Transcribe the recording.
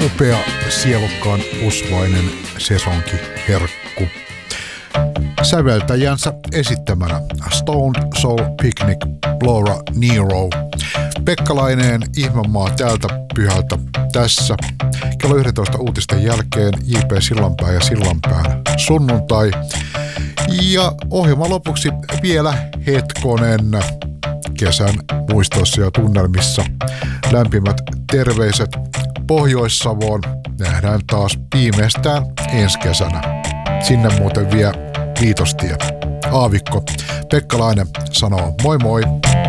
upea, sielukkaan usvainen sesonkiherkku. Säveltäjänsä esittämänä Stone Soul Picnic, Laura Nero. Pekka Laineen Ihmemaa täältä pyhältä tässä. Kello 11 uutisten jälkeen J.P. Sillanpää ja Sillanpään sunnuntai. Ja ohjelman lopuksi vielä hetkonen kesän muistoissa ja tunnelmissa. Lämpimät terveiset Pohjois-Savoon. Nähdään taas viimeistään ensi kesänä. Sinne muuten vie Viitostie. Aavikko. Pekka Laine sanoo moi moi.